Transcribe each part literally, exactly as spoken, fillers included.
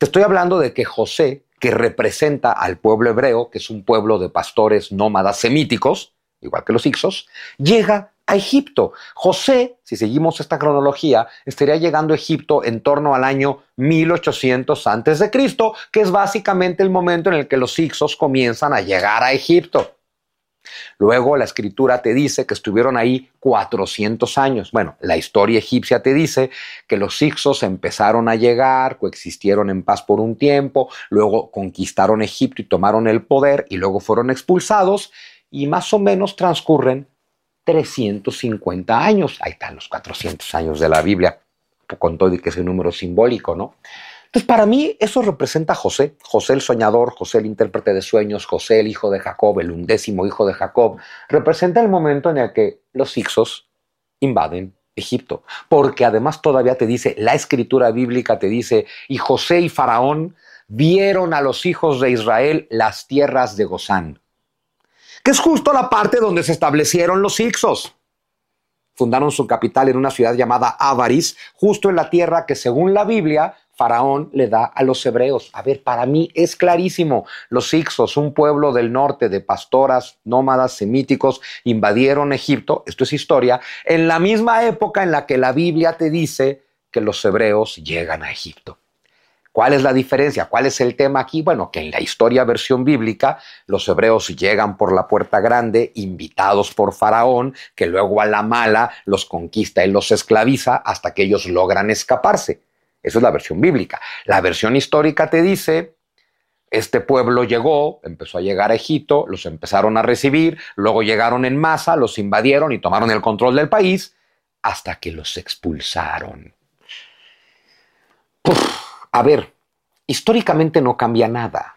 Te estoy hablando de que José, que representa al pueblo hebreo, que es un pueblo de pastores nómadas semíticos, igual que los hicsos, llega a Egipto. José, si seguimos esta cronología, estaría llegando a Egipto en torno al año mil ochocientos antes de Cristo, que es básicamente el momento en el que los hicsos comienzan a llegar a Egipto. Luego la escritura te dice que estuvieron ahí cuatrocientos años. Bueno, la historia egipcia te dice que los hicsos empezaron a llegar, coexistieron en paz por un tiempo, luego conquistaron Egipto y tomaron el poder y luego fueron expulsados y más o menos transcurren trescientos cincuenta años. Ahí están los cuatrocientos años de la Biblia, con todo y que es un número simbólico, ¿no? Entonces, para mí, eso representa a José. José el soñador, José el intérprete de sueños, José el hijo de Jacob, el undécimo hijo de Jacob. Representa el momento en el que los hicsos invaden Egipto. Porque además todavía te dice, la escritura bíblica te dice, y José y Faraón vieron a los hijos de Israel las tierras de Gozán, que es justo la parte donde se establecieron los hicsos. Fundaron su capital en una ciudad llamada Avaris, justo en la tierra que según la Biblia Faraón le da a los hebreos. A ver, para mí es clarísimo. Los hicsos, un pueblo del norte de pastoras, nómadas, semíticos, invadieron Egipto, esto es historia, en la misma época en la que la Biblia te dice que los hebreos llegan a Egipto. ¿Cuál es la diferencia? ¿Cuál es el tema aquí? Bueno, que en la historia versión bíblica, los hebreos llegan por la puerta grande, invitados por Faraón, que luego a la mala los conquista y los esclaviza hasta que ellos logran escaparse. Esa es la versión bíblica. La versión histórica te dice, este pueblo llegó, empezó a llegar a Egipto, los empezaron a recibir, luego llegaron en masa, los invadieron y tomaron el control del país hasta que los expulsaron. Uf. A ver, históricamente no cambia nada.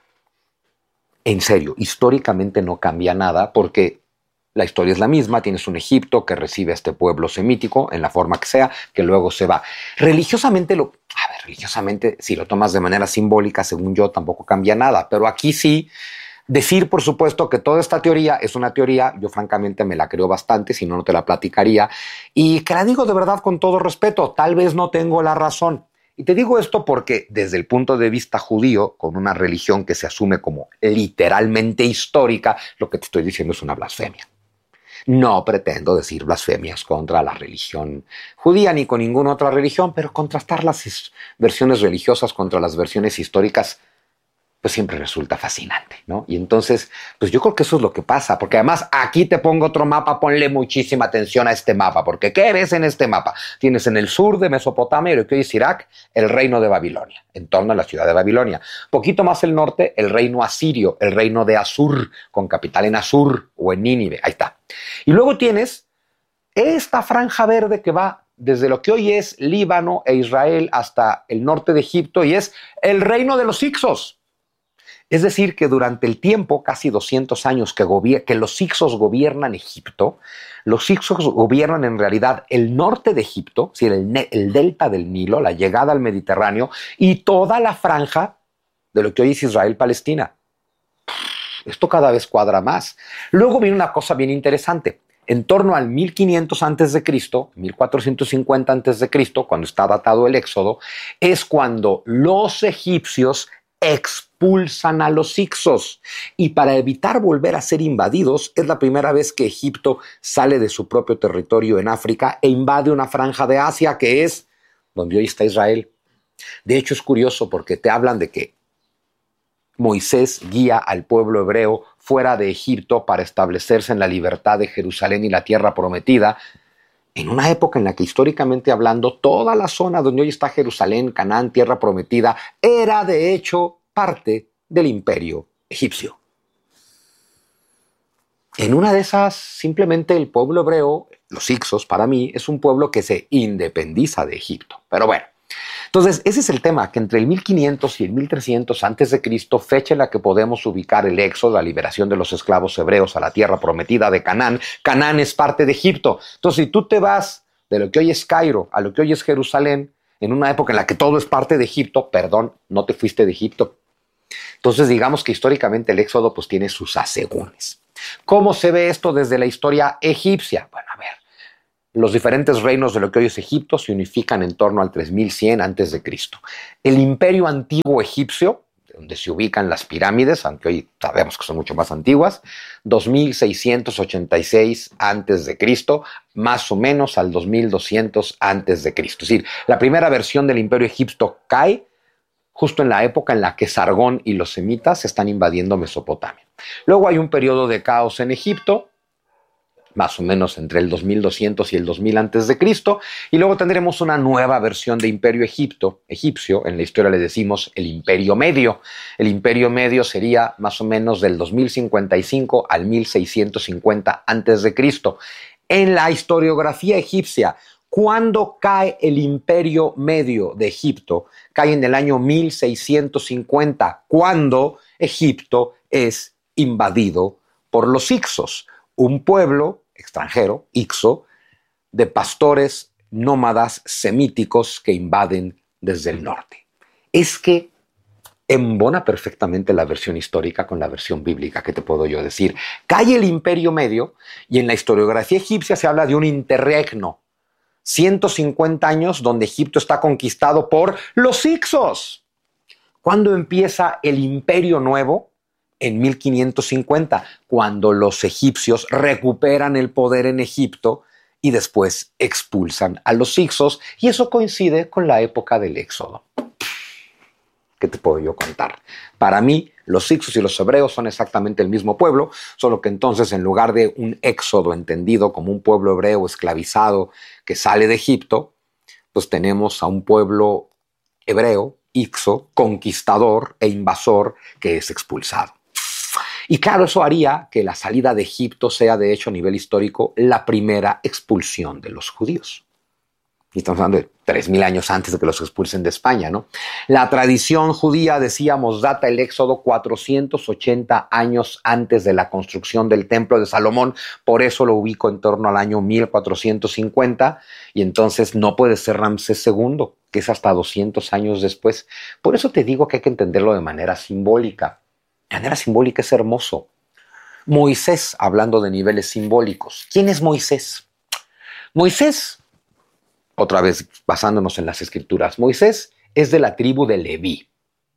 En serio, históricamente no cambia nada porque la historia es la misma. Tienes un Egipto que recibe a este pueblo semítico en la forma que sea, que luego se va. Religiosamente, lo, a ver, religiosamente, si lo tomas de manera simbólica, según yo, tampoco cambia nada. Pero aquí sí, decir, por supuesto, que toda esta teoría es una teoría, yo francamente me la creo bastante, si no, no te la platicaría. Y que la digo de verdad con todo respeto, tal vez no tengo la razón. Y te digo esto porque desde el punto de vista judío, con una religión que se asume como literalmente histórica, lo que te estoy diciendo es una blasfemia. No pretendo decir blasfemias contra la religión judía ni con ninguna otra religión, pero contrastar las versiones religiosas contra las versiones históricas pues siempre resulta fascinante, ¿no? Y entonces, pues yo creo que eso es lo que pasa, porque además aquí te pongo otro mapa, ponle muchísima atención a este mapa, porque ¿qué ves en este mapa? Tienes en el sur de Mesopotamia, lo que hoy es Irak, el reino de Babilonia, en torno a la ciudad de Babilonia. Poquito más al norte, el reino asirio, el reino de Asur, con capital en Asur o en Nínive, ahí está. Y luego tienes esta franja verde que va desde lo que hoy es Líbano e Israel hasta el norte de Egipto y es el reino de los hicsos. Es decir, que durante el tiempo, casi doscientos años que, que los hicsos gobiernan Egipto, los hicsos gobiernan en realidad el norte de Egipto, es decir, el, el delta del Nilo, la llegada al Mediterráneo y toda la franja de lo que hoy es Israel-Palestina. Esto cada vez cuadra más. Luego viene una cosa bien interesante. En torno al mil quinientos antes de Cristo, mil cuatrocientos cincuenta antes de Cristo, cuando está datado el Éxodo, es cuando los egipcios expulsan a los hicsos y para evitar volver a ser invadidos es la primera vez que Egipto sale de su propio territorio en África e invade una franja de Asia que es donde hoy está Israel. De hecho es curioso porque te hablan de que Moisés guía al pueblo hebreo fuera de Egipto para establecerse en la libertad de Jerusalén y la tierra prometida, en una época en la que históricamente hablando toda la zona donde hoy está Jerusalén, Canaán, tierra prometida, era de hecho parte del imperio egipcio. En una de esas, simplemente el pueblo hebreo, los hicsos para mí, es un pueblo que se independiza de Egipto. Pero bueno, entonces ese es el tema, que entre el mil quinientos y el mil trescientos antes de Cristo, fecha en la que podemos ubicar el éxodo, la liberación de los esclavos hebreos a la tierra prometida de Canaán. Canaán es parte de Egipto. Entonces si tú te vas de lo que hoy es Cairo a lo que hoy es Jerusalén, en una época en la que todo es parte de Egipto, perdón, no te fuiste de Egipto. Entonces digamos que históricamente el éxodo pues tiene sus asegúnes. ¿Cómo se ve esto desde la historia egipcia? Bueno, a ver, Los diferentes reinos de lo que hoy es Egipto se unifican en torno al tres mil cien antes de Cristo. El imperio antiguo egipcio, donde se ubican las pirámides, aunque hoy sabemos que son mucho más antiguas, dos mil seiscientos ochenta y seis antes de Cristo, más o menos al dos mil doscientos antes de Cristo. Es decir, la primera versión del imperio egipcio cae justo en la época en la que Sargón y los semitas están invadiendo Mesopotamia. Luego hay un periodo de caos en Egipto, más o menos entre el dos mil doscientos y el dos mil antes de Cristo, y luego tendremos una nueva versión de Imperio Egipto, egipcio, en la historia le decimos el Imperio Medio. El Imperio Medio sería más o menos del dos mil cincuenta y cinco al mil seiscientos cincuenta antes de Cristo. En la historiografía egipcia, ¿cuándo cae el Imperio Medio de Egipto? Cae en el año mil seiscientos cincuenta, cuando Egipto es invadido por los Hicsos, un pueblo extranjero, Ixo, de pastores nómadas semíticos que invaden desde el norte. Es que embona perfectamente la versión histórica con la versión bíblica, ¿qué te puedo yo decir? Cae el Imperio Medio y en la historiografía egipcia se habla de un interregno, ciento cincuenta años donde Egipto está conquistado por los Hicsos. ¿Cuándo empieza el Imperio Nuevo? En mil quinientos cincuenta, cuando los egipcios recuperan el poder en Egipto y después expulsan a los Hicsos, y eso coincide con la época del Éxodo. ¿Qué te puedo yo contar? Para mí, los Hicsos y los hebreos son exactamente el mismo pueblo, solo que entonces en lugar de un éxodo entendido como un pueblo hebreo esclavizado que sale de Egipto, pues tenemos a un pueblo hebreo, Ixo, conquistador e invasor que es expulsado. Y claro, eso haría que la salida de Egipto sea, de hecho, a nivel histórico, la primera expulsión de los judíos. Y estamos hablando de tres mil años antes de que los expulsen de España, ¿no? La tradición judía, decíamos, data el Éxodo cuatrocientos ochenta años antes de la construcción del Templo de Salomón. Por eso lo ubico en torno al año mil cuatrocientos cincuenta. Y entonces no puede ser Ramsés segundo, que es hasta doscientos años después. Por eso te digo que hay que entenderlo de manera simbólica. De manera simbólica es hermoso. Moisés, hablando de niveles simbólicos. ¿Quién es Moisés? Moisés, otra vez basándonos en las escrituras, Moisés es de la tribu de Leví,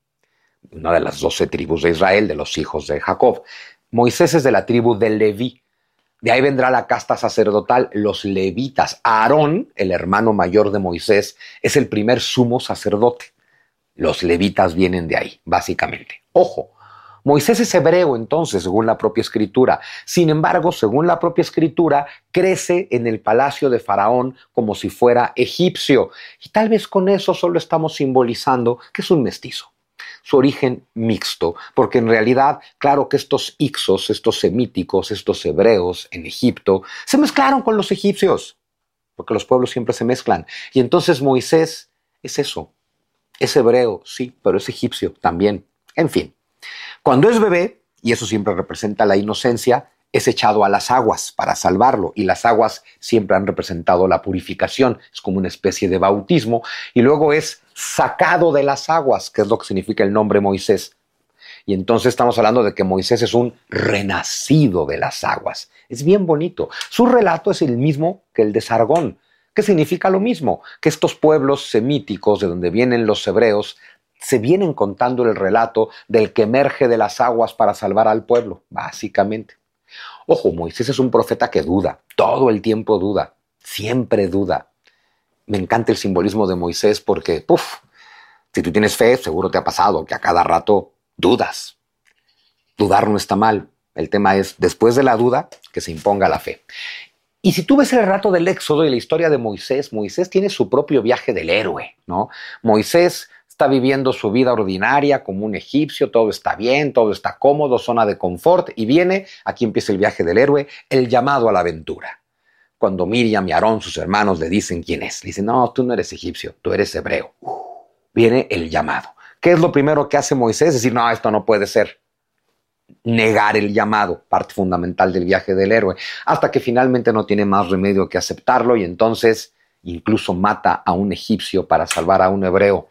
una de las doce tribus de Israel, de los hijos de Jacob. Moisés es de la tribu de Leví. De ahí vendrá la casta sacerdotal, los levitas. Aarón, el hermano mayor de Moisés, es el primer sumo sacerdote. Los levitas vienen de ahí, básicamente. Ojo, Moisés es hebreo entonces, según la propia escritura. Sin embargo, según la propia escritura, crece en el palacio de Faraón como si fuera egipcio. Y tal vez con eso solo estamos simbolizando que es un mestizo. Su origen mixto, porque en realidad, claro que estos Hicsos, estos semíticos, estos hebreos en Egipto, se mezclaron con los egipcios, porque los pueblos siempre se mezclan. Y entonces Moisés es eso, es hebreo, sí, pero es egipcio también. En fin. Cuando es bebé, y eso siempre representa la inocencia, es echado a las aguas para salvarlo, y las aguas siempre han representado la purificación, es como una especie de bautismo, y luego es sacado de las aguas, que es lo que significa el nombre Moisés. Y entonces estamos hablando de que Moisés es un renacido de las aguas. Es bien bonito. Su relato es el mismo que el de Sargón, que significa lo mismo, que estos pueblos semíticos de donde vienen los hebreos se vienen contando el relato del que emerge de las aguas para salvar al pueblo, básicamente. Ojo, Moisés es un profeta que duda, todo el tiempo duda, siempre duda. Me encanta el simbolismo de Moisés porque, puf, si tú tienes fe, seguro te ha pasado que a cada rato dudas. Dudar no está mal. El tema es, después de la duda, que se imponga la fe. Y si tú ves el relato del Éxodo y la historia de Moisés, Moisés tiene su propio viaje del héroe, ¿no? Moisés está viviendo su vida ordinaria como un egipcio, todo está bien, todo está cómodo, zona de confort, y viene, aquí empieza el viaje del héroe, el llamado a la aventura. Cuando Miriam y Aarón, sus hermanos, le dicen quién es, le dicen, no, tú no eres egipcio, tú eres hebreo. Viene el llamado. ¿Qué es lo primero que hace Moisés? Decir, no, esto no puede ser. Negar el llamado, parte fundamental del viaje del héroe, hasta que finalmente no tiene más remedio que aceptarlo y entonces incluso mata a un egipcio para salvar a un hebreo.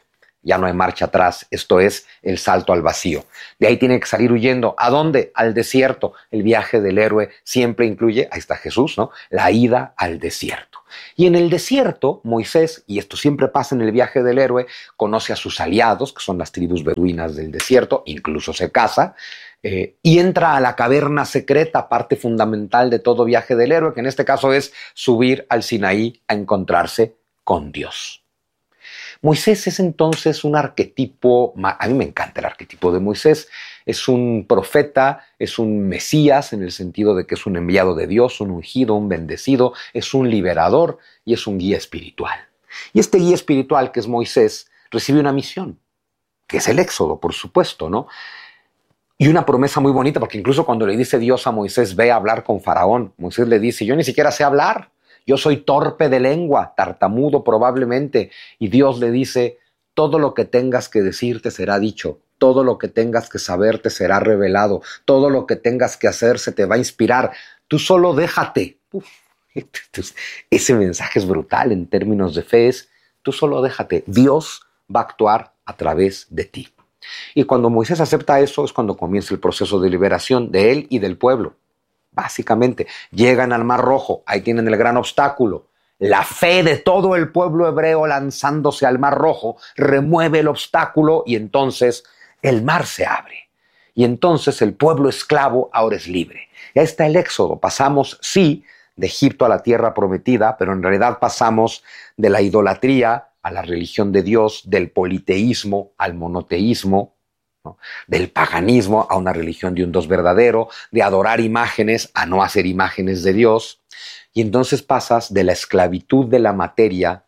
ya no hay marcha atrás, esto es el salto al vacío. De ahí tiene que salir huyendo. ¿A dónde? Al desierto. El viaje del héroe siempre incluye, ahí está Jesús, ¿no? La ida al desierto. Y en el desierto, Moisés, y esto siempre pasa en el viaje del héroe, conoce a sus aliados, que son las tribus beduinas del desierto, incluso se casa, eh, y entra a la caverna secreta, parte fundamental de todo viaje del héroe, que en este caso es subir al Sinaí a encontrarse con Dios. Moisés es entonces un arquetipo, a mí me encanta el arquetipo de Moisés, es un profeta, es un Mesías en el sentido de que es un enviado de Dios, un ungido, un bendecido, es un liberador y es un guía espiritual. Y este guía espiritual que es Moisés recibe una misión, que es el Éxodo, por supuesto, ¿no? Y una promesa muy bonita, porque incluso cuando le dice Dios a Moisés, ve a hablar con Faraón, Moisés le dice, yo ni siquiera sé hablar. Yo soy torpe de lengua, tartamudo probablemente. Y Dios le dice, todo lo que tengas que decir te será dicho, todo lo que tengas que saber te será revelado, todo lo que tengas que hacer se te va a inspirar. Tú solo déjate. Uf, ese mensaje es brutal en términos de fe. Es, tú solo déjate. Dios va a actuar a través de ti. Y cuando Moisés acepta eso es cuando comienza el proceso de liberación de él y del pueblo. Básicamente, llegan al Mar Rojo, ahí tienen el gran obstáculo. La fe de todo el pueblo hebreo lanzándose al Mar Rojo remueve el obstáculo y entonces el mar se abre. Y entonces el pueblo esclavo ahora es libre. Y ahí está el éxodo. Pasamos, sí, de Egipto a la tierra prometida, pero en realidad pasamos de la idolatría a la religión de Dios, del politeísmo al monoteísmo, ¿no? Del paganismo a una religión de un Dios verdadero, de adorar imágenes a no hacer imágenes de Dios. Y entonces pasas de la esclavitud de la materia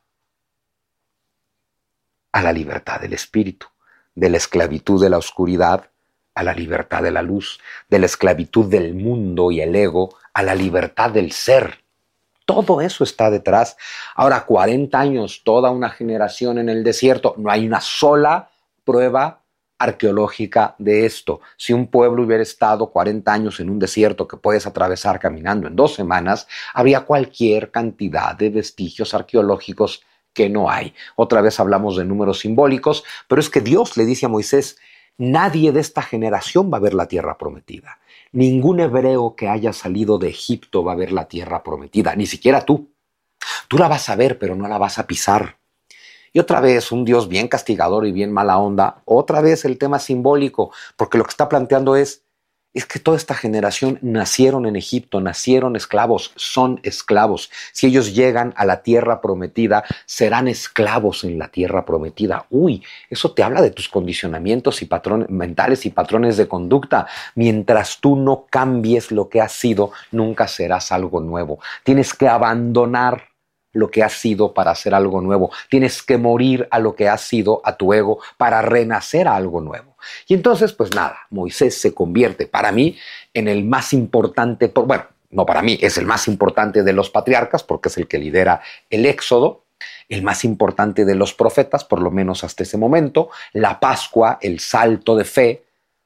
a la libertad del espíritu, de la esclavitud de la oscuridad a la libertad de la luz, de la esclavitud del mundo y el ego a la libertad del ser. Todo eso está detrás. Ahora, cuarenta años, toda una generación en el desierto, no hay una sola prueba arqueológica de esto. Si un pueblo hubiera estado cuarenta años en un desierto que puedes atravesar caminando en dos semanas, habría cualquier cantidad de vestigios arqueológicos que no hay. Otra vez hablamos de números simbólicos, pero es que Dios le dice a Moisés, nadie de esta generación va a ver la tierra prometida. Ningún hebreo que haya salido de Egipto va a ver la tierra prometida, ni siquiera tú. Tú la vas a ver, pero no la vas a pisar. Y otra vez un Dios bien castigador y bien mala onda, otra vez el tema simbólico, porque lo que está planteando es, es que toda esta generación nacieron en Egipto, nacieron esclavos, son esclavos. Si ellos llegan a la tierra prometida, serán esclavos en la tierra prometida. Uy, eso te habla de tus condicionamientos y patrones mentales y patrones de conducta. Mientras tú no cambies lo que has sido, nunca serás algo nuevo. Tienes que abandonar lo que has sido para hacer algo nuevo. Tienes que morir a lo que has sido, a tu ego, para renacer a algo nuevo. Y entonces, pues nada, Moisés se convierte para mí en el más importante, bueno, no para mí, es el más importante de los patriarcas, porque es el que lidera el éxodo, el más importante de los profetas, por lo menos hasta ese momento, la Pascua, el salto de fe,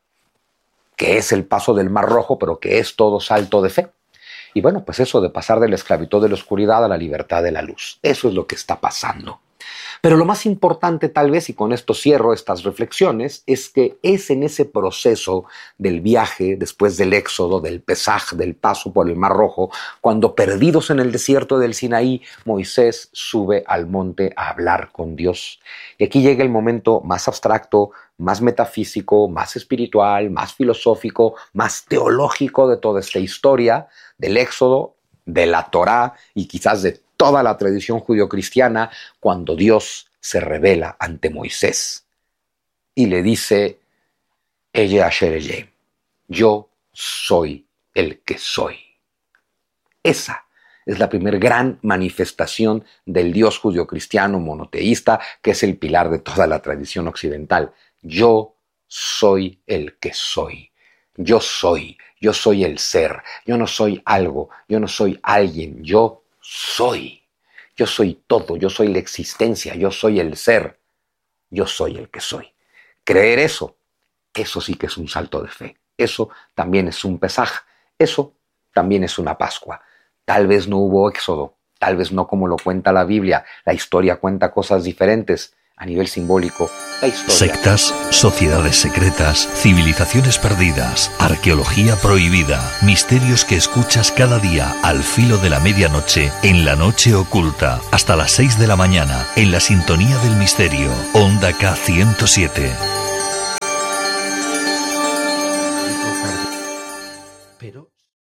que es el paso del Mar Rojo, pero que es todo salto de fe. Y bueno, pues eso de pasar de la esclavitud de la oscuridad a la libertad de la luz. Eso es lo que está pasando. Pero lo más importante tal vez, y con esto cierro estas reflexiones, es que es en ese proceso del viaje, después del éxodo, del Pesaj, del paso por el Mar Rojo, cuando perdidos en el desierto del Sinaí, Moisés sube al monte a hablar con Dios. Y aquí llega el momento más abstracto, más metafísico, más espiritual, más filosófico, más teológico de toda esta historia, del éxodo, de la Torá y quizás de toda la tradición judio-cristiana, cuando Dios se revela ante Moisés y le dice, Eye Asher Eye, yo soy el que soy. Esa es la primer gran manifestación del Dios judio-cristiano monoteísta, que es el pilar de toda la tradición occidental. Yo soy el que soy. Yo soy, yo soy el ser, yo no soy algo, yo no soy alguien, yo soy. Yo soy todo, yo soy la existencia, yo soy el ser, yo soy el que soy. Creer eso, eso sí que es un salto de fe. Eso también es un Pesaj, eso también es una Pascua. Tal vez no hubo éxodo, tal vez no como lo cuenta la Biblia, la historia cuenta cosas diferentes. a nivel simbólico, la historia. Sectas, sociedades secretas, civilizaciones perdidas, arqueología prohibida, misterios que escuchas cada día al filo de la medianoche en La Noche Oculta, hasta las seis de la mañana, en la sintonía del misterio, Onda K ciento siete. Pero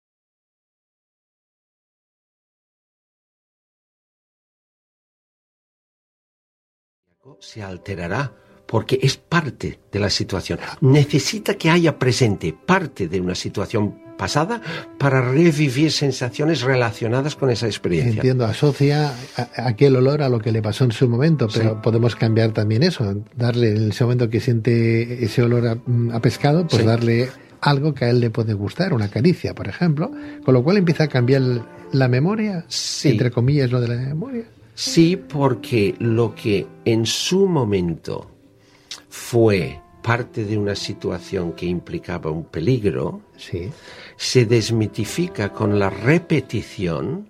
se alterará porque es parte de la situación. Necesita que haya presente parte de una situación pasada para revivir sensaciones relacionadas con esa experiencia. Entiendo, asocia a, aquel olor a lo que le pasó en su momento, pero sí. Podemos cambiar también eso, darle en ese momento que siente ese olor a, a pescado, pues sí. Darle algo que a él le puede gustar, una caricia, por ejemplo, con lo cual empieza a cambiar la memoria, sí. Entre comillas, lo de la memoria. Sí, porque lo que en su momento fue parte de una situación que implicaba un peligro, sí. Se desmitifica con la repetición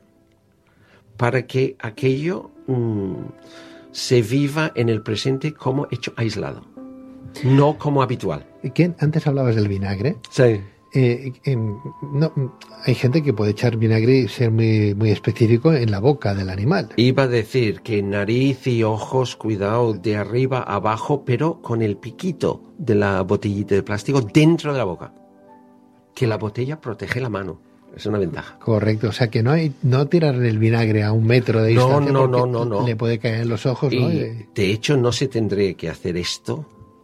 para que aquello mmm, se viva en el presente como hecho aislado, no como habitual. ¿Quién? Antes hablabas del vinagre. Sí. Eh, eh, no, hay gente que puede echar vinagre y ser muy, muy específico en la boca del animal. Iba a decir que nariz y ojos, cuidado, de arriba a abajo, pero con el piquito de la botellita de plástico dentro de la boca. Que la botella protege la mano. Es una ventaja. Correcto, o sea que no hay no tirar el vinagre a un metro de distancia. No, no, no, no, no. Le puede caer en los ojos, y, ¿no? De hecho, no se tendría que hacer esto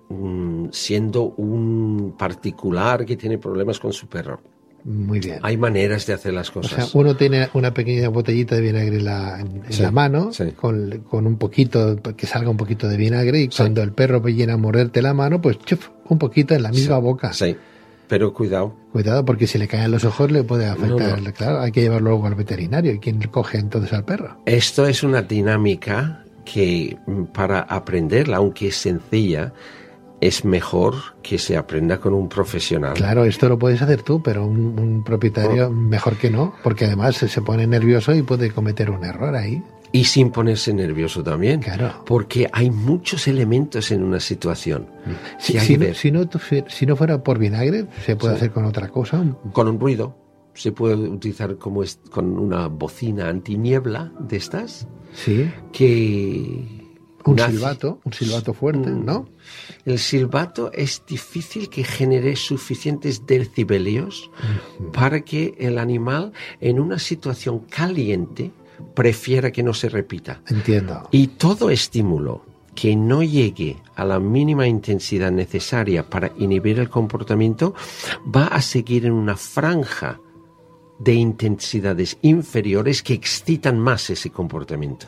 siendo un particular que tiene problemas con su perro. Muy bien. Hay maneras de hacer las cosas. O sea, uno tiene una pequeña botellita de vinagre en la, en sí, la mano, sí. con, con un poquito, que salga un poquito de vinagre, y sí. Cuando el perro viene a morderte la mano, pues chuf, un poquito en la misma sí, boca. Sí, pero cuidado. Cuidado, porque si le caen los ojos le puede afectar. No, no. Claro, hay que llevarlo luego al veterinario. ¿Y quién coge entonces al perro? Esto es una dinámica que, para aprenderla, aunque es sencilla, es mejor que se aprenda con un profesional. Claro, esto lo puedes hacer tú, pero un, un propietario oh. mejor que no, porque además se pone nervioso y puede cometer un error ahí. Y sin ponerse nervioso también. Claro. Porque hay muchos elementos en una situación. Si, que hay si, que no, si, no, si no fuera por vinagre, se puede sí. hacer con otra cosa. Con un ruido. Se puede utilizar como es, con una bocina antiniebla de estas. Sí. Que... Un nace. silbato, un silbato fuerte, ¿no? El silbato es difícil que genere suficientes decibelios uh-huh. para que el animal, en una situación caliente, prefiera que no se repita. Entiendo. Y todo estímulo que no llegue a la mínima intensidad necesaria para inhibir el comportamiento va a seguir en una franja de intensidades inferiores que excitan más ese comportamiento.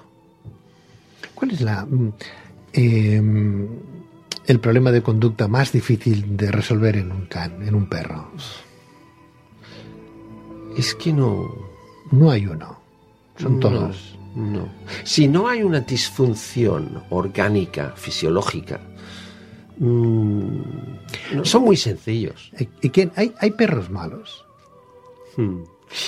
¿Cuál es la eh, el problema de conducta más difícil de resolver en un can, en un perro? Es que no... No hay uno. Son todos. No, no. Si no hay una disfunción orgánica, fisiológica, mmm, no, son muy sencillos. ¿Y quién? ¿Hay, hay perros malos? Hmm.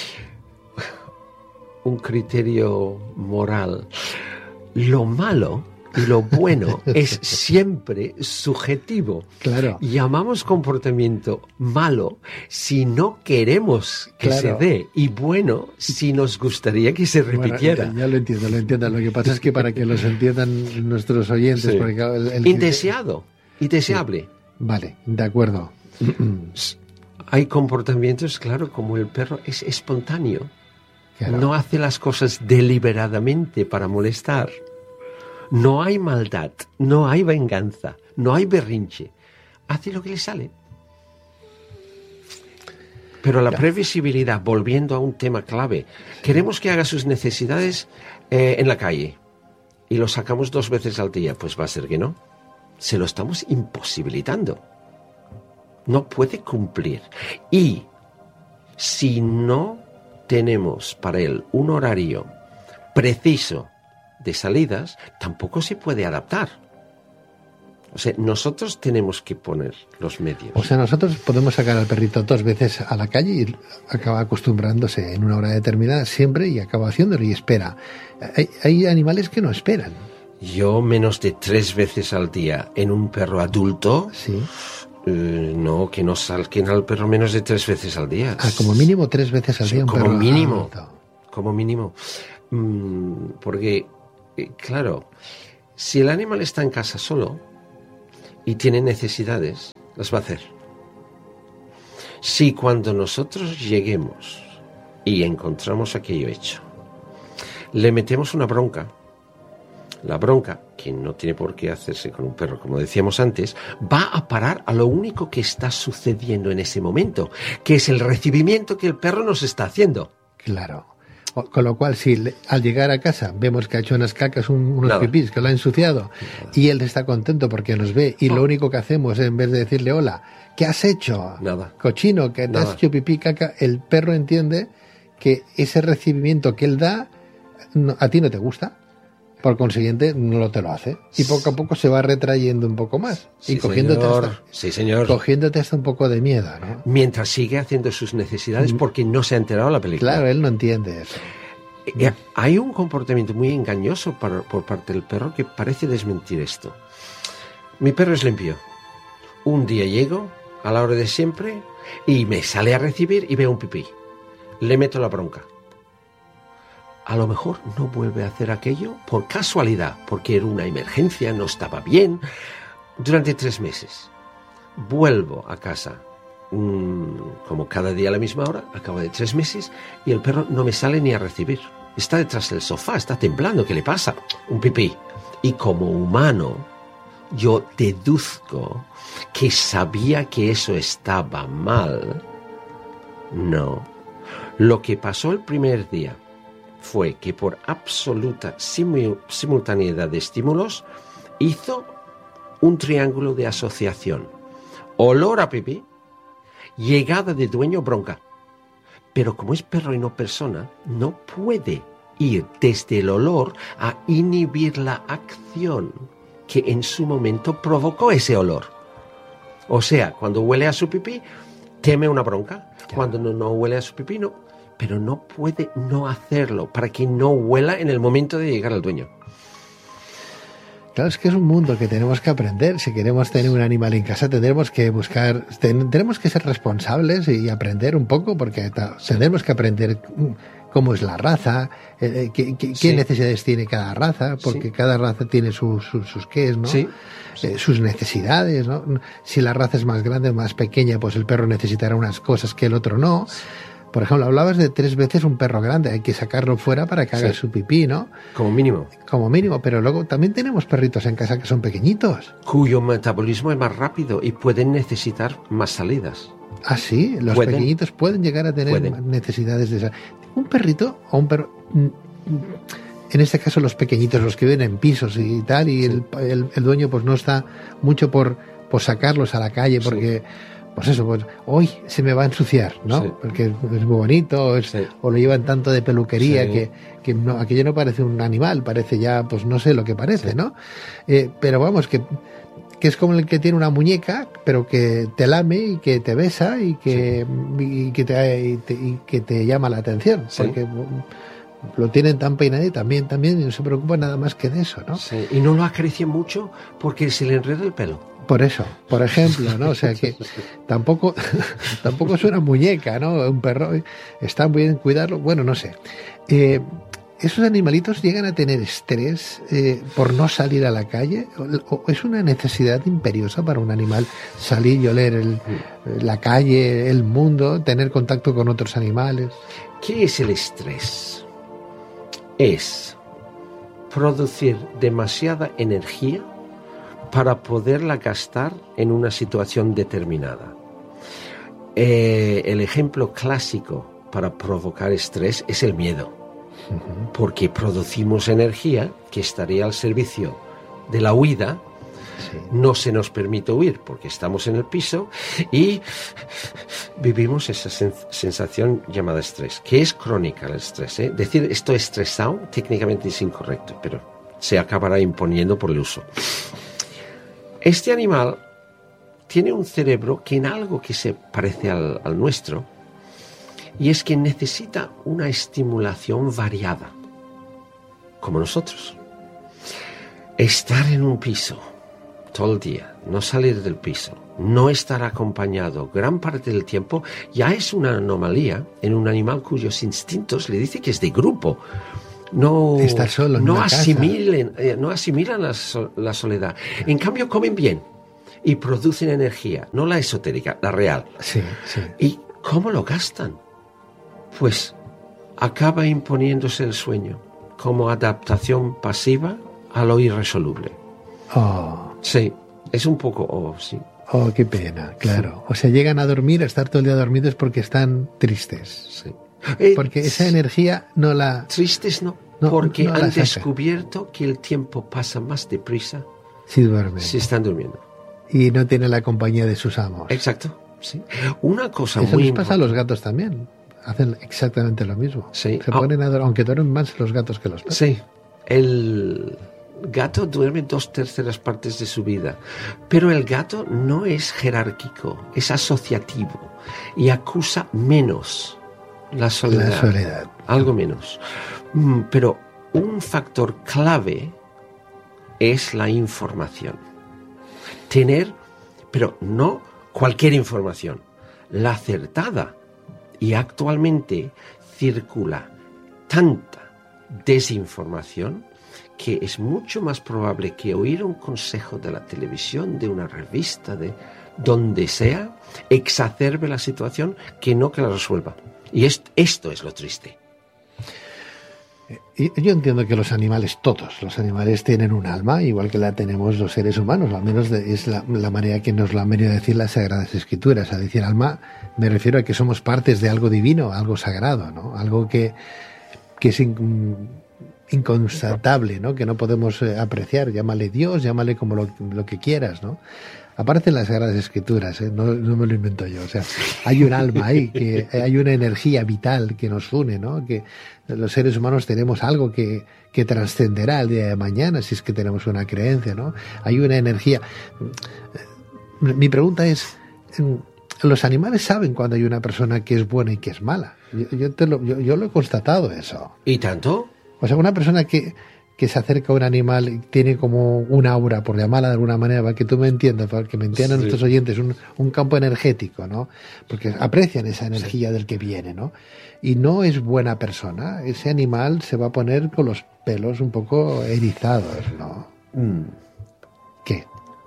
Un criterio moral. Lo malo y lo bueno es siempre subjetivo. Claro. Llamamos comportamiento malo si no queremos que claro. se dé, y bueno si nos gustaría que se repitiera. Bueno, ya, ya lo entiendo, lo entiendo. Lo que pasa es que para que los entiendan nuestros oyentes... Sí. Porque el, el... Indeseado, indeseable. Sí. Vale, de acuerdo. Hay comportamientos, claro, como el perro es espontáneo. Claro. No hace las cosas deliberadamente para molestar. No hay maldad, no hay venganza, no hay berrinche. Hace lo que le sale. Pero la previsibilidad, volviendo a un tema clave, queremos que haga sus necesidades eh, en la calle y lo sacamos dos veces al día. Pues va a ser que no. Se lo estamos imposibilitando. No puede cumplir. Y si no tenemos para él un horario preciso de salidas, tampoco se puede adaptar. O sea, nosotros tenemos que poner los medios. O sea, nosotros podemos sacar al perrito dos veces a la calle y acaba acostumbrándose en una hora determinada siempre y acaba haciéndolo y espera. Hay, hay animales que no esperan. Yo menos de tres veces al día en un perro adulto. Sí. Eh, no, que no salquen al perro menos de tres veces al día. Ah, como mínimo tres veces al Sí, día un como perro mínimo. adulto. Como mínimo. Mm, porque, eh, claro, si el animal está en casa solo y tiene necesidades, las va a hacer. Si cuando nosotros lleguemos y encontramos aquello hecho, le metemos una bronca, la bronca, que no tiene por qué hacerse con un perro, como decíamos antes, va a parar a lo único que está sucediendo en ese momento, que es el recibimiento que el perro nos está haciendo. Claro. O- Con lo cual, si le- al llegar a casa vemos que ha hecho unas cacas, un- unos Nada. pipís, que lo ha ensuciado, y él está contento porque nos ve, y lo único que hacemos, en vez de decirle hola, ¿qué has hecho? Nada. Cochino, que te Nada. has hecho pipí, caca, el perro entiende que ese recibimiento que él da no- a ti no te gusta. Por consiguiente, no lo te lo hace. Y poco a poco se va retrayendo un poco más. Sí, y cogiéndote señor. hasta, Sí, señor. cogiéndote hasta un poco de miedo, ¿no? Mientras sigue haciendo sus necesidades porque no se ha enterado de la película. Claro, él no entiende eso. Eh, Hay un comportamiento muy engañoso por, por parte del perro que parece desmentir esto. Mi perro es limpio. Un día llego a la hora de siempre y me sale a recibir y veo un pipí. Le meto la bronca. A lo mejor no vuelve a hacer aquello por casualidad, porque era una emergencia, no estaba bien. Durante tres meses. Vuelvo a casa, mm, como cada día a la misma hora, a cabo de tres meses, y el perro no me sale ni a recibir. Está detrás del sofá, está temblando. ¿Qué le pasa? Un pipí. Y como humano, yo deduzco que sabía que eso estaba mal. No. Lo que pasó el primer día fue que por absoluta simu- simultaneidad de estímulos hizo un triángulo de asociación. Olor a pipí, llegada de dueño, bronca. Pero como es perro y no persona, no puede ir desde el olor a inhibir la acción que en su momento provocó ese olor. O sea, cuando huele a su pipí, teme una bronca. Cuando no, no huele a su pipí, no. Pero no puede no hacerlo para que no huela en el momento de llegar al dueño. Claro, es que es un mundo que tenemos que aprender. Si queremos tener un animal en casa, tendremos que buscar, ten- tenemos que ser responsables y aprender un poco, porque ta- tendremos que aprender mm, cómo es la raza, eh, qué, qué- qué Sí. necesidades tiene cada raza, porque Sí. cada raza tiene sus, sus, sus qués, ¿no? Sí. Eh, sus necesidades, ¿no? Si la raza es más grande o más pequeña, pues el perro necesitará unas cosas que el otro no. Por ejemplo, hablabas de tres veces un perro grande, hay que sacarlo fuera para que haga Sí. su pipí, ¿no? Como mínimo. Como mínimo, pero luego también tenemos perritos en casa que son pequeñitos. Cuyo metabolismo es más rápido y pueden necesitar más salidas. Ah, sí, los Pueden. pequeñitos pueden llegar a tener Pueden. necesidades de esa. Un perrito o un perro, mm, en este caso los pequeñitos, los que viven en pisos y tal, y el, el, el dueño pues no está mucho por, por sacarlos a la calle porque, pues eso, pues hoy se me va a ensuciar, ¿no? Sí. Porque es muy bonito, es- Sí. o lo llevan tanto de peluquería Sí. que, que no, aquello no parece un animal, parece ya, pues no sé lo que parece, ¿no? Eh, pero vamos, que que es como el que tiene una muñeca, pero que te lame y que te besa y que, y que, te, y te- y que te llama la atención, Sí. porque lo tienen tan peinado y también, también no se preocupa nada más que de eso, ¿no? Sí. Y no lo acaricia mucho porque se le enreda el pelo. Por eso, por ejemplo, ¿no? O sea que tampoco, tampoco es una muñeca, ¿no? Un perro, está muy bien cuidarlo, bueno, no sé. Eh, ¿Esos animalitos llegan a tener estrés eh, por no salir a la calle? ¿O, o es una necesidad imperiosa para un animal salir y oler el- la calle, el mundo, tener contacto con otros animales? ¿Qué es el estrés? Es producir demasiada energía para poderla gastar en una situación determinada. Eh, el ejemplo clásico para provocar estrés es el miedo, porque producimos energía que estaría al servicio de la huida. Sí. No se nos permite huir porque estamos en el piso y vivimos esa sen- sensación llamada estrés, que es crónica el estrés, ¿eh? Decir estoy estresado técnicamente es incorrecto, pero se acabará imponiendo por el uso. Este animal tiene un cerebro que en algo que se parece al, al nuestro, y es que necesita una estimulación variada, como nosotros. Estar en un piso todo el día, no salir del piso, no estar acompañado gran parte del tiempo, ya es una anomalía en un animal cuyos instintos le dice que es de grupo. No, Estar solo en no una asimilen, eh, no asimilan la, so- la soledad. En cambio, comen bien y producen energía, no la esotérica, la real. Sí, sí. ¿Y cómo lo gastan? Pues acaba imponiéndose el sueño como adaptación pasiva a lo irresoluble. Oh, Sí, es un poco... Oh, sí. oh, qué pena, claro. O sea, llegan a dormir, a estar todo el día dormidos porque están tristes. Sí. Eh, Porque esa energía no la... Tristes no, No, porque no la han saca. descubierto que el tiempo pasa más deprisa si duermen. si están durmiendo. Y no tienen la compañía de sus amos. Exacto, sí. Una cosa Eso muy les pasa a importante. los gatos también. Hacen exactamente lo mismo. Sí. Se Ah. ponen a dormir, aunque duermen más los gatos que los perros. Sí, el gato duerme dos terceras partes de su vida, pero el gato no es jerárquico, es asociativo y acusa menos la soledad. La soledad. Algo menos. Mm, Pero un factor clave es la información. Tener, pero no cualquier información, la acertada. Y actualmente circula tanta desinformación que es mucho más probable que oír un consejo de la televisión, de una revista, de donde sea, exacerbe la situación que no que la resuelva. Y es- esto es lo triste. Y yo entiendo que los animales, todos los animales tienen un alma, igual que la tenemos los seres humanos, al menos de- es la, la manera que nos lo han venido a decir las Sagradas Escrituras. A decir alma, me refiero a que somos partes de algo divino, algo sagrado, ¿no? Algo que, que es in- inconstatable, ¿no? Que no podemos eh, apreciar. Llámale Dios, llámale como lo, lo que quieras, ¿no? Aparece en las Sagradas Escrituras, ¿eh? no, no me lo invento yo. O sea, hay un alma ahí, que hay una energía vital que nos une, ¿no? Que los seres humanos tenemos algo que, que trascenderá el día de mañana, si es que tenemos una creencia, ¿no? Hay una energía. Mi pregunta es, ¿los animales saben cuando hay una persona que es buena y que es mala? Yo, yo, te lo, yo, yo lo he constatado eso. ¿Y tanto? O sea, una persona que, que se acerca a un animal y tiene como un aura, por llamarla de alguna manera, para que tú me entiendas, para que me entiendan Sí. nuestros oyentes, un, un campo energético, ¿no? Porque aprecian esa energía del que viene, ¿no? Y no es buena persona, ese animal se va a poner con los pelos un poco erizados, ¿no? Mm. ¿Qué?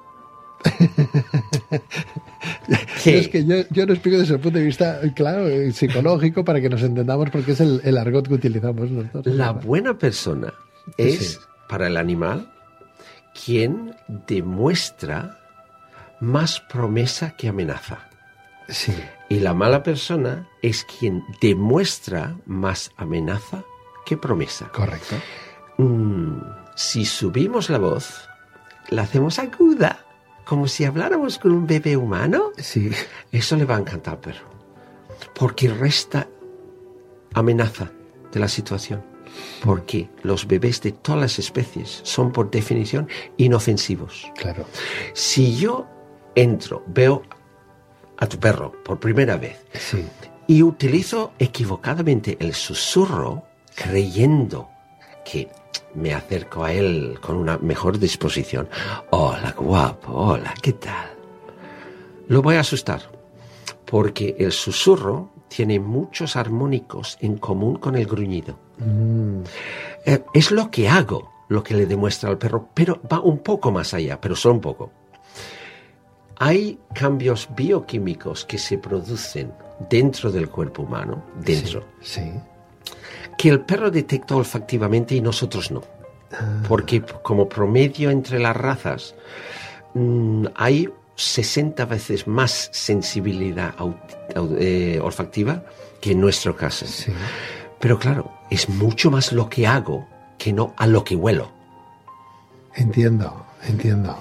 ¿Qué? Es que yo, yo lo explico desde el punto de vista, claro, eh, psicológico, para que nos entendamos, porque es el, el argot que utilizamos nosotros. La ¿verdad? buena persona es, Sí. para el animal, quien demuestra más promesa que amenaza. Sí, Y la mala persona es quien demuestra más amenaza que promesa. correcto. Mm, si subimos la voz, la hacemos aguda, como si habláramos con un bebé humano, Sí, eso le va a encantar al perro. Porque resta amenaza de la situación. Porque los bebés de todas las especies son, por definición, inofensivos. claro. Si yo entro, veo a tu perro por primera vez Sí. y utilizo equivocadamente el susurro, creyendo que me acerco a él con una mejor disposición. Hola, guapo, hola, ¿qué tal? Lo voy a asustar, porque el susurro tiene muchos armónicos en común con el gruñido. Mm, Eh, es lo que hago, lo que le demuestra al perro, pero va un poco más allá, pero solo un poco. Hay cambios bioquímicos que se producen dentro del cuerpo humano, dentro, sí. que el perro detecta olfactivamente y nosotros no. Porque como promedio entre las razas mm, hay sesenta veces más sensibilidad au- au- eh, olfactiva que en nuestro caso. Sí. Pero claro, es mucho más lo que hago que no a lo que huelo. Entiendo, entiendo.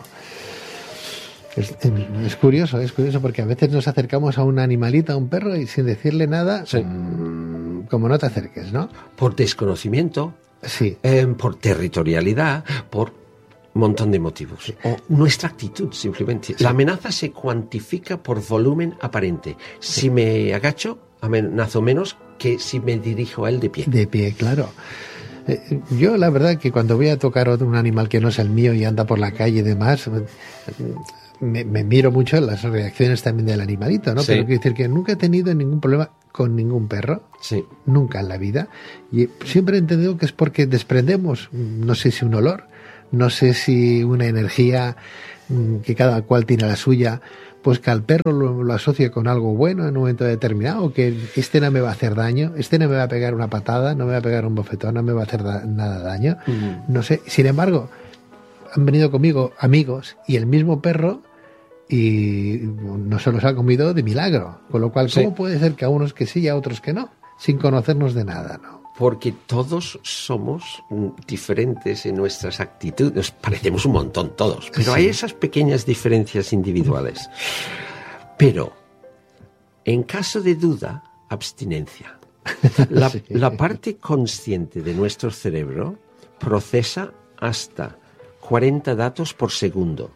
Es, es curioso, es curioso porque a veces nos acercamos a un animalito, a un perro, y sin decirle nada, Sí. mmm, como no te acerques, ¿no? Por desconocimiento, Sí, eh, por territorialidad, por un montón de motivos. O nuestra actitud, simplemente. La amenaza se cuantifica por volumen aparente. Si me agacho, amenazo menos que si me dirijo a él de pie. de pie, claro. Eh, yo la verdad que cuando voy a tocar otro, un animal que no es el mío y anda por la calle y demás, me, me miro mucho las reacciones también del animalito, ¿no? Sí. Pero quiero decir que nunca he tenido ningún problema con ningún perro, Sí. nunca en la vida, y siempre he entendido que es porque desprendemos, no sé si un olor, no sé si una energía, que cada cual tiene la suya, pues que al perro lo, lo asocia con algo bueno en un momento determinado, que este no me va a hacer daño, este no me va a pegar una patada, no me va a pegar un bofetón, no me va a hacer da, nada daño, Mm. no sé. Sin embargo, han venido conmigo amigos y el mismo perro y no se los ha comido de milagro, con lo cual, ¿cómo Sí. puede ser que a unos que sí y a otros que no, sin conocernos de nada, ¿no? Porque todos somos mm, diferentes en nuestras actitudes. Nos parecemos un montón todos, pero Sí. hay esas pequeñas diferencias individuales. Pero, en caso de duda, abstinencia. La, Sí. la parte consciente de nuestro cerebro procesa hasta cuarenta datos por segundo.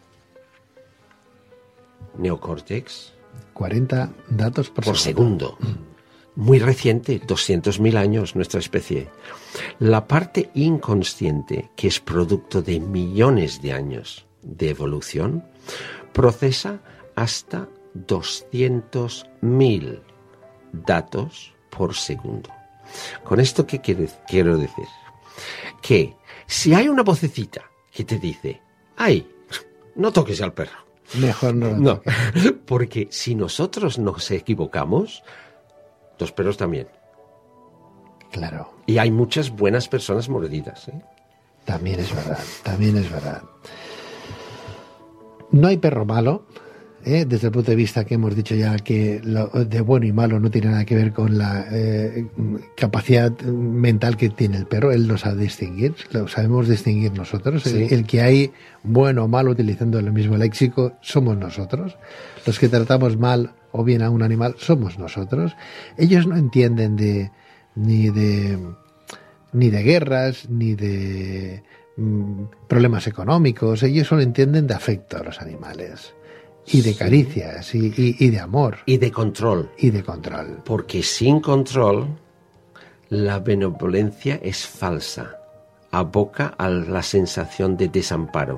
Neocórtex cuarenta datos por, por segundo. segundo. Muy reciente, doscientos mil años nuestra especie. La parte inconsciente, que es producto de millones de años de evolución, procesa hasta doscientos mil datos por segundo. ¿Con esto qué quiere- quiero decir? Que si hay una vocecita que te dice, ¡ay, no toques al perro! Mejor no lo No, toques. porque si nosotros nos equivocamos, los perros también. Claro, Y hay muchas buenas personas mordidas, ¿eh? también es verdad, también es verdad. No hay perro malo, ¿eh? Desde el punto de vista que hemos dicho ya que lo de bueno y malo no tiene nada que ver con la eh, capacidad mental que tiene el perro. Él lo sabe distinguir, lo sabemos distinguir nosotros. Sí. El, el que hay bueno o malo utilizando el mismo léxico somos nosotros. Los que tratamos mal o bien a un animal somos nosotros. Ellos no entienden de ni de ni de guerras ni de mm, problemas económicos. Ellos solo entienden de afecto a los animales y de Sí. caricias y, y- y de amor Y de control. y de control. Porque sin control, la benevolencia es falsa. Aboca a la sensación de desamparo.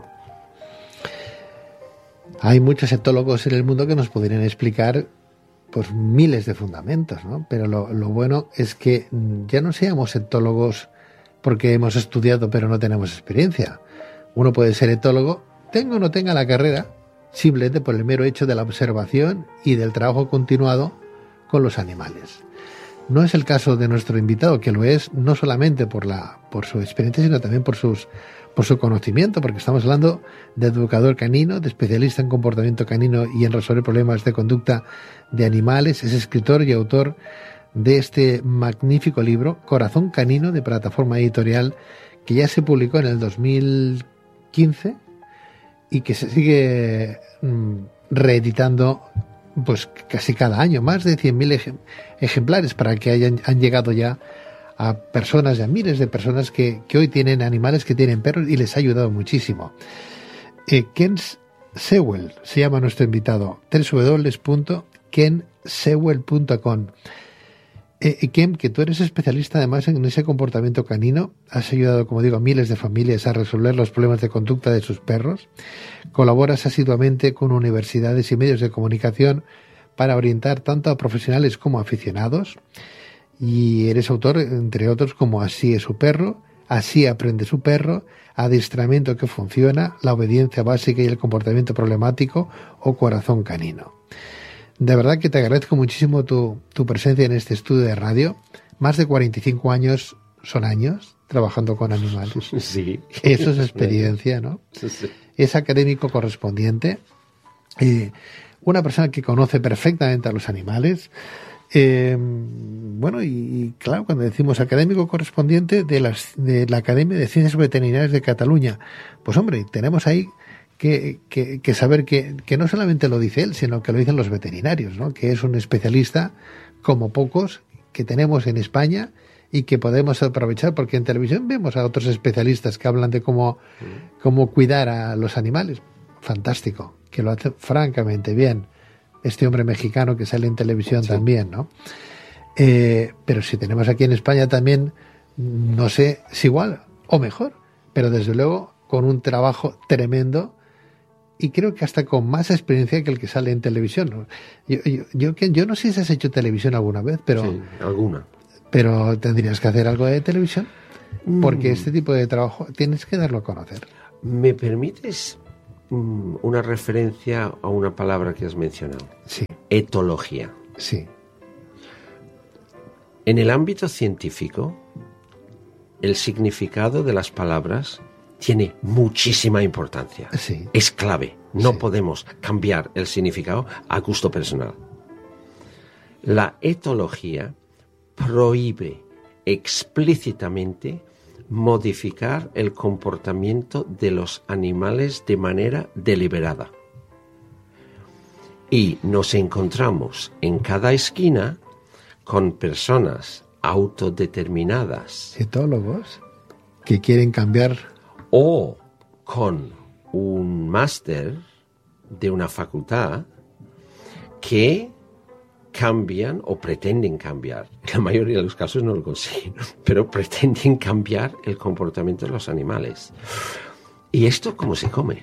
Hay muchos etólogos en el mundo que nos podrían explicar pues miles de fundamentos, ¿no? Pero lo, lo bueno es que mm, ya no seamos etólogos porque hemos estudiado pero no tenemos experiencia. Uno puede ser etólogo, tenga o no tenga la carrera, simplemente por el mero hecho de la observación y del trabajo continuado con los animales. No es el caso de nuestro invitado, que lo es no solamente por la por su experiencia, sino también por sus por su conocimiento, porque estamos hablando de educador canino, de especialista en comportamiento canino y en resolver problemas de conducta de animales. Es escritor y autor de este magnífico libro, Corazón Canino, de Plataforma Editorial, que ya se publicó en el dos mil quince y que se sigue mm, reeditando pues casi cada año, más de cien mil ejem- ejemplares para que hayan han llegado ya a personas, a miles de personas que, que hoy tienen animales, que tienen perros, y les ha ayudado muchísimo. Eh, Ken Sewell se llama nuestro invitado, doble u doble u doble u punto ken sewell punto com. Eh, Ken, que tú eres especialista además en ese comportamiento canino, has ayudado, como digo, a miles de familias a resolver los problemas de conducta de sus perros, colaboras asiduamente con universidades y medios de comunicación para orientar tanto a profesionales como a aficionados, y eres autor, entre otros, como Así es su perro, Así aprende su perro, Adiestramiento que funciona, La obediencia básica y el comportamiento problemático, o Corazón canino. De verdad que te agradezco muchísimo tu, tu presencia en este estudio de radio. Más de cuarenta y cinco años son años trabajando con animales. Sí. Eso es experiencia, ¿no? Sí, sí. Es académico correspondiente, eh, una persona que conoce perfectamente a los animales. Eh, bueno, y, y claro, cuando decimos académico correspondiente de, las, de la Academia de Ciencias Veterinarias de Cataluña, pues hombre, tenemos ahí que, que, que saber que, que no solamente lo dice él, sino que lo dicen los veterinarios, ¿no? Que es un especialista como pocos que tenemos en España y que podemos aprovechar, porque en televisión vemos a otros especialistas que hablan de cómo, cómo cuidar a los animales. Fantástico, que lo hace francamente bien este hombre mexicano que sale en televisión, sí, también, ¿no? Eh, pero si tenemos aquí en España también no sé si igual o mejor, pero desde luego con un trabajo tremendo y creo que hasta con más experiencia que el que sale en televisión. Yo, yo, yo, yo no sé si has hecho televisión alguna vez, pero... Sí, alguna. Pero tendrías que hacer algo de televisión, porque mm. este tipo de trabajo tienes que darlo a conocer. ¿Me permites mm, una referencia a una palabra que has mencionado? Sí. Etología. Sí. En el ámbito científico, el significado de las palabras tiene muchísima importancia. Sí. Es clave. No Sí. podemos cambiar el significado a gusto personal. La etología prohíbe explícitamente modificar el comportamiento de los animales de manera deliberada. Y nos encontramos en cada esquina con personas autodeterminadas. Etólogos que quieren cambiar. O con un máster de una facultad que cambian o pretenden cambiar. En la mayoría de los casos no lo consiguen, pero pretenden cambiar el comportamiento de los animales. ¿Y esto cómo se come?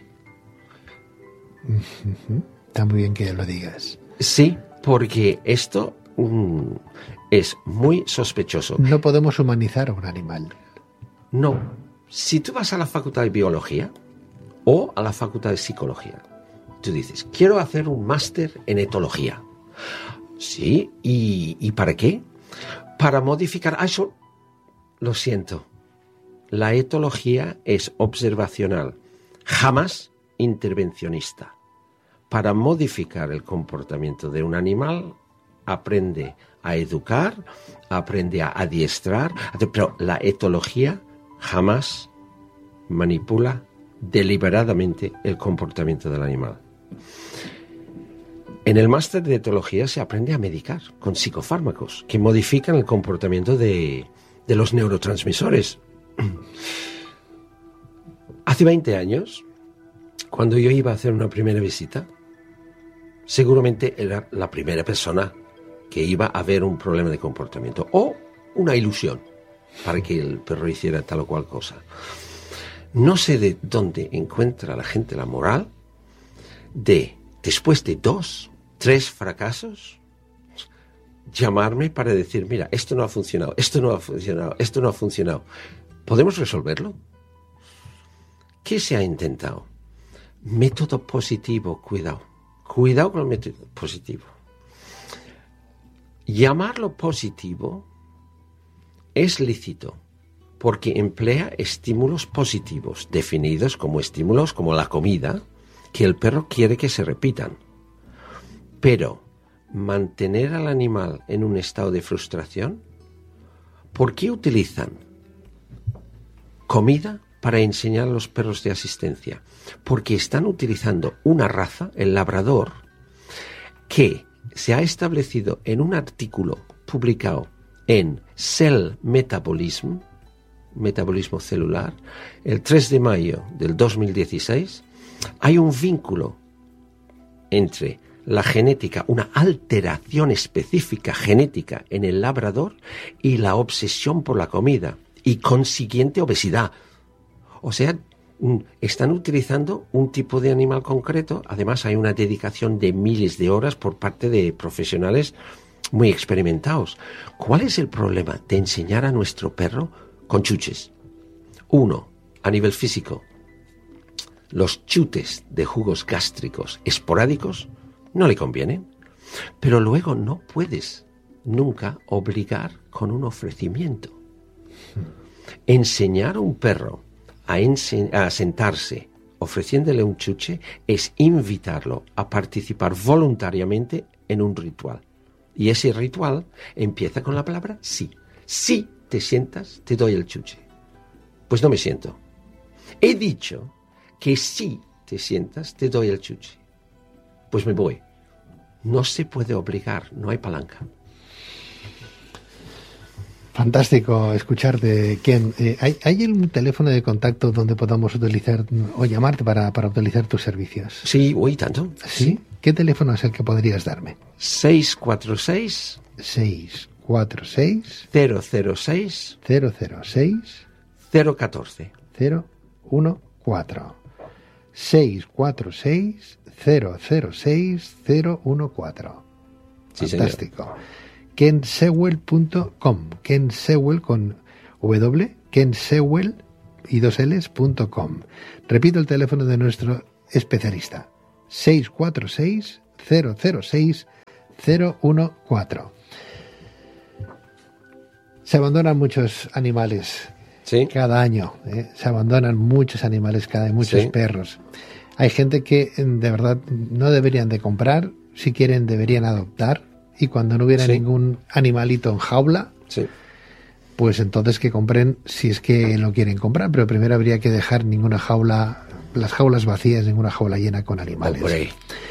Uh-huh. Está muy bien que lo digas. Sí, porque esto mm, es muy sospechoso. No podemos humanizar a un animal. No. Si tú vas a la facultad de biología o a la facultad de psicología, tú dices, quiero hacer un máster en etología. Sí, ¿y, ¿y para qué? Para modificar... Ah, eso, lo siento. La etología es observacional, jamás intervencionista. Para modificar el comportamiento de un animal, aprende a educar, aprende a adiestrar, pero la etología jamás manipula deliberadamente el comportamiento del animal. En el máster de etología se aprende a medicar con psicofármacos que modifican el comportamiento de, de los neurotransmisores. Hace veinte años, cuando yo iba a hacer una primera visita, seguramente era la primera persona que iba a ver un problema de comportamiento o una ilusión para que el perro hiciera tal o cual cosa. No sé de dónde encuentra la gente la moral de, después de dos, tres fracasos, llamarme para decir, mira, esto no ha funcionado, esto no ha funcionado, esto no ha funcionado. ¿Podemos resolverlo? ¿Qué se ha intentado? Método positivo, cuidado. Cuidado con el método positivo. Llamarlo positivo es lícito porque emplea estímulos positivos, definidos como estímulos como la comida, que el perro quiere que se repitan. Pero mantener al animal en un estado de frustración, ¿por qué utilizan comida para enseñar a los perros de asistencia? Porque están utilizando una raza, el labrador, que se ha establecido en un artículo publicado en Cell Metabolism, metabolismo celular, el tres de mayo del dos mil dieciséis, hay un vínculo entre la genética, una alteración específica genética en el labrador y la obsesión por la comida y consiguiente obesidad. O sea, están utilizando un tipo de animal concreto. Además, hay una dedicación de miles de horas por parte de profesionales muy experimentados. ¿Cuál es el problema de enseñar a nuestro perro con chuches? Uno, a nivel físico. Los chutes de jugos gástricos esporádicos no le convienen, pero luego no puedes nunca obligar con un ofrecimiento. Enseñar a un perro a, ense- a sentarse ofreciéndole un chuche es invitarlo a participar voluntariamente en un ritual. Y ese ritual empieza con la palabra sí. Si te sientas, te doy el chuche. Pues no me siento. He dicho que si te sientas, te doy el chuche. Pues me voy. No se puede obligar, no hay palanca. Fantástico escucharte, Ken. Eh, ¿hay, ¿Hay un teléfono de contacto donde podamos utilizar o llamarte para, para utilizar tus servicios? Sí, uy, tanto. ¿Sí? ¿Qué teléfono es el que podrías darme? seis cuatro seis, seis cuatro seis cero cero seis cero cero seis cero uno cuatro. cero uno cuatro. seis cuatro seis cero cero seis cero uno cuatro. Sí, fantástico. señor. ken sewell punto com. Ken Sewell con W. Ken Sewell y dos L's punto com. Repito el teléfono de nuestro especialista. seis cuatro seis cero cero seis cero uno cuatro. Se abandonan muchos animales Sí. cada año. ¿eh? Se abandonan muchos animales cada año, muchos Sí. perros. Hay gente que de verdad no deberían de comprar, si quieren deberían adoptar, y cuando no hubiera Sí. ningún animalito en jaula, Sí. pues entonces que compren si es que lo quieren comprar, pero primero habría que dejar ninguna jaula, las jaulas vacías, ninguna jaula llena con animales. Hombre.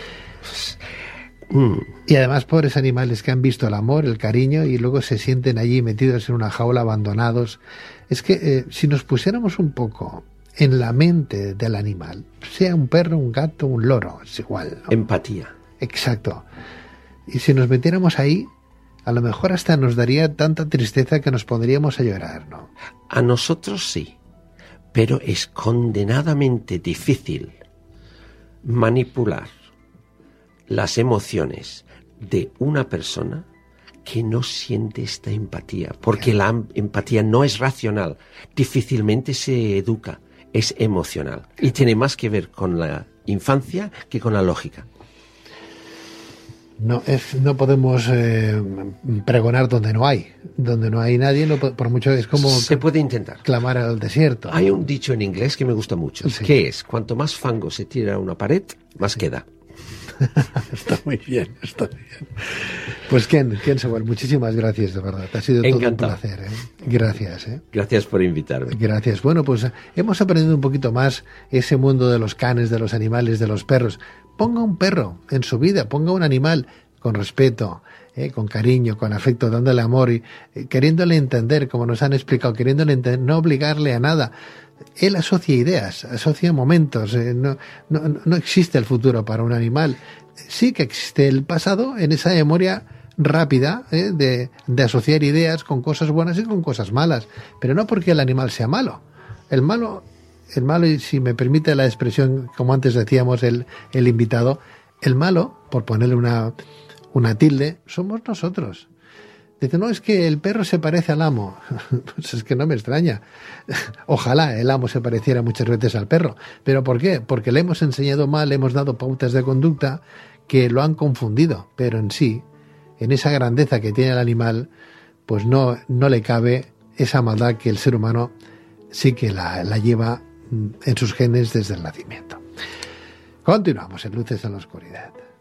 Mm. Y además pobres animales que han visto el amor, el cariño y luego se sienten allí metidos en una jaula abandonados. Es que eh, si nos pusiéramos un poco en la mente del animal, sea un perro, un gato, un loro, es igual, ¿no? Empatía. Exacto. Y si nos metiéramos ahí, a lo mejor hasta nos daría tanta tristeza que nos pondríamos a llorar, ¿no? A nosotros sí, pero es condenadamente difícil manipular las emociones de una persona que no siente esta empatía, porque la em- empatía no es racional, difícilmente se educa, es emocional y tiene más que ver con la infancia que con la lógica. No, es, no podemos eh, pregonar donde no hay. Donde no hay nadie, no, po- por mucho es como Se puede intentar. clamar al desierto. Hay un dicho en inglés que me gusta mucho, Sí. que es, cuanto más fango se tira a una pared, más queda. Está muy bien, está muy bien. Pues Ken, Ken Sewell, muchísimas gracias, de verdad. Ha sido Encantado. todo un placer. ¿eh? Gracias. ¿eh? Gracias por invitarme. Gracias. Bueno, pues hemos aprendido un poquito más ese mundo de los canes, de los animales, de los perros. Ponga un perro en su vida, ponga un animal con respeto, eh, con cariño, con afecto, dándole amor y eh, queriéndole entender, como nos han explicado, queriéndole entender, no obligarle a nada. Él asocia ideas, asocia momentos. Eh, no, no, no existe el futuro para un animal. Sí que existe el pasado en esa memoria rápida eh, de, de asociar ideas con cosas buenas y con cosas malas. Pero no porque el animal sea malo. El malo, el malo, y si me permite la expresión, como antes decíamos el, el invitado, el malo, por ponerle una, una tilde, somos nosotros. Dice, no, es que el perro se parece al amo. Pues es que no me extraña. Ojalá el amo se pareciera muchas veces al perro. ¿Pero por qué? Porque le hemos enseñado mal, le hemos dado pautas de conducta que lo han confundido. Pero en sí, en esa grandeza que tiene el animal, pues no, no le cabe esa maldad que el ser humano sí que la, la lleva en sus genes desde el nacimiento. Continuamos en Luces en la Oscuridad.